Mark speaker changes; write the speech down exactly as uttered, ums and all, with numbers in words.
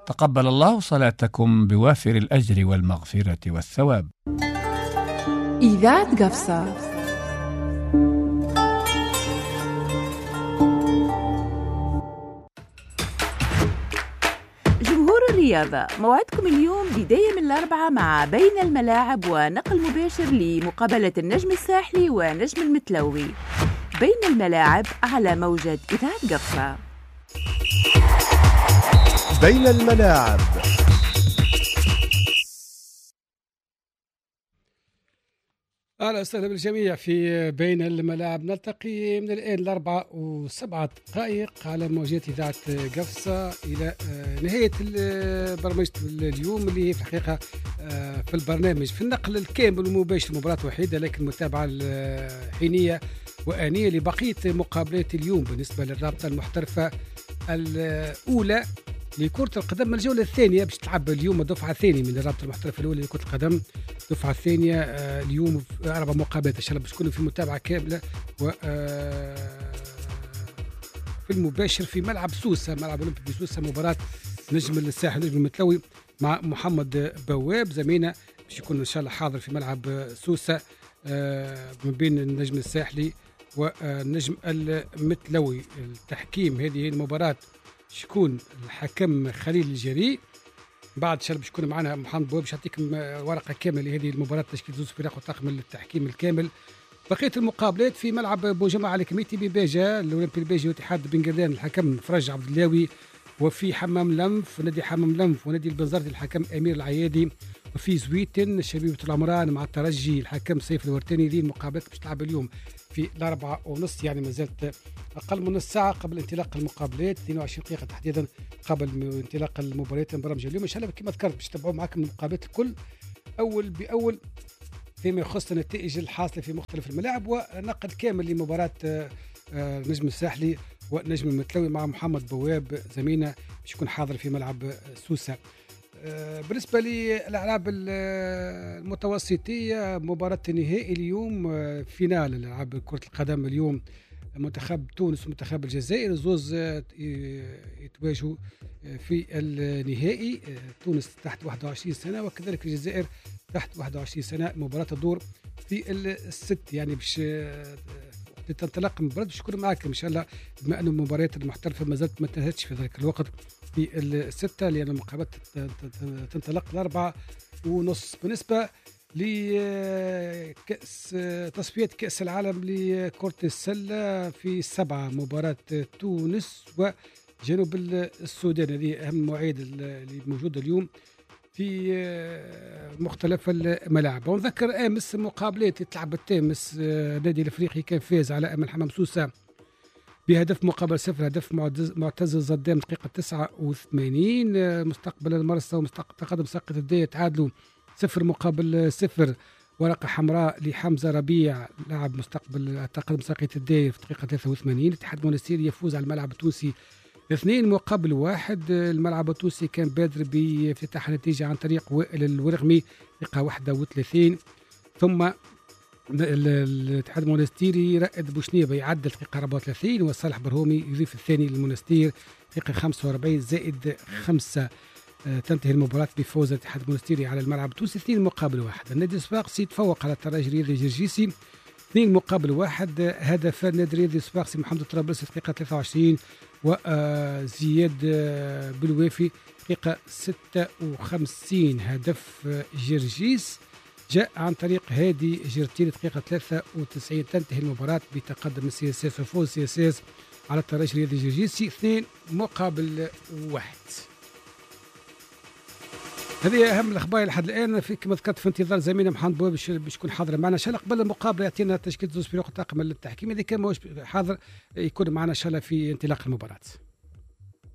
Speaker 1: تقبل الله صلاتكم بوافر الأجر والمغفرة والثواب.
Speaker 2: إذاعة قفصة.
Speaker 3: جمهور الرياضة، موعدكم اليوم بداية من الأربعة مع بين الملاعب ونقل مباشر لمقابلة النجم الساحلي ونجم المتلوي. بين الملاعب على موجة إذاعة قفصة.
Speaker 4: بين الملاعب.
Speaker 5: أهلا وسهلا بالجميع في بين الملاعب. نلتقي من الآن الأربعة وسبعة دقائق على موجات إذاعة قفصة إلى نهاية برنامج اليوم، اللي هي في الحقيقة في البرنامج في النقل الكامل والمباشر مباراة وحيدة، لكن متابعة حينية وآنية لبقية مقابلات اليوم بالنسبة للرابطة المحترفة الأولى لكرة القدم. الجولة الثانية باش تلعب اليوم الدفعة الثانية من الرابطة المحترفة الأولى لكرة القدم، الدفعة الثانية اليوم أربع مقابلات إن شاء الله باش تكونوا في متابعة كاملة و في المباشر في ملعب سوسة، ملعب أولمبي سوسة، مباراة نجم الساحل نجم المتلوي مع محمد بواب زميلنا باش يكون إن شاء الله حاضر في ملعب سوسة من بين النجم الساحلي والنجم المتلوي. التحكيم هذه المباراة شكون الحكم خليل الجري. بعد شرب شكون معنا محمد بواب باش يعطيكم ورقه كامله لهذه المباراه، تشكيل زوج فرق وطاقم التحكيم الكامل. بقيه المقابلات في ملعب بوجماعه الكميتي بباجه، الاولمبي الباجي واتحاد بن قردان الحكم فرج عبد اللاوي، وفي حمام لنف نادي حمام لنف ونادي البنزرتي الحكم امير العيادي، وفي زويتن شبيبه العمران مع الترجي الحكم سيف الورتاني. ذي المقابلات باش تلعب اليوم في الأربعة ونص، يعني ما زالت أقل من نص ساعة قبل انطلاق المقابلات، اثنين وعشرين دقيقة تحديدا قبل انطلاق المباريات برامج اليوم. إن شاء الله كما ذكرت باش تتابعوا معكم المقابلات الكل أول بأول فيما يخص النتائج الحاصلة في مختلف الملاعب، ونقد كامل لمباراة نجم الساحلي ونجم المتلوي مع محمد بواب زميلنا باش يكون حاضر في ملعب سوسة. بالنسبة للألعاب المتوسطية، مباراة النهائي اليوم فينال الألعاب كرة القدم اليوم، منتخب تونس ومنتخب الجزائر زوز يتواجهوا في النهائي. تونس تحت واحد وعشرين سنة وكذلك الجزائر تحت واحد وعشرين سنة. المباراة تدور في الست، يعني باش تنطلق المباراة باش نكون معاكم إن شاء الله، بما أن المباريات المحترفة ما زالت ما انتهتش في ذلك الوقت في الستة، لأن المقابلات تنطلق الأربعة ونص. بالنسبة لكأس تصفيات كأس العالم لكرة السلة في سبعة، مباراة تونس وجنوب السودان، هذه أهم المواعيد اللي موجودة اليوم في مختلف الملاعب. ونذكر امس مقابلات تلعبت امس، النادي الافريقي كان فاز على امل حمام سوسه بهدف مقابل صفر، هدف معتز الزدام دقيقه تسعة وثمانين. مستقبل المرسى ومستقبل ساقط الدية تعادلوا صفر مقابل صفر، ورقه حمراء لحمزه ربيع لاعب مستقبل تقدم ساقط الدية في دقيقه ثلاثة وثمانين. الاتحاد المنستيري يفوز على الملعب التونسي اثنين مقابل واحد. الملعب التونسي كان بادر بافتتاح النتيجة عن طريق وائل الورغمي دقيقة واحد وثلاثين، ثم الاتحاد المونستيري رائد بوشنيبة يعدل دقيقة أربعة وثلاثين، وصالح برهومي يضيف الثاني للمونستير دقيقة خمسة وأربعين زائد خمسة. تنتهي المباراة بفوز الاتحاد المونستيري على الملعب التونسي اثنين مقابل واحد. النادي الصفاقسي يتفوق على الترجي الرياضي الجرجيسي اثنين مقابل واحد. هدف النادي الرياضي الصفاقسي محمد الطرابلسي دقيقة ثلاثة وعشرين، وزياد بالوافي دقيقة ستة وخمسين. هدف جرجيس جاء عن طريق هادي جرتيل دقيقة ثلاثة وتسعين. تنتهي المباراة بتقدم السي اس اس وفوز السي اس اس على الترجي الرياضي الجرجيسي اثنين مقابل واحد. هذه اهم الاخبار لحد الان. في كما ذكرت في انتظار زميلنا محمد بواب باش يكون حاضر معنا ان شاء الله قبل المقابله، يعطينا تشكيل زوج فرق طاقم التحكيم. اذا كان ماهوش حاضر يكون معنا ان شاء الله في انطلاق المباراه.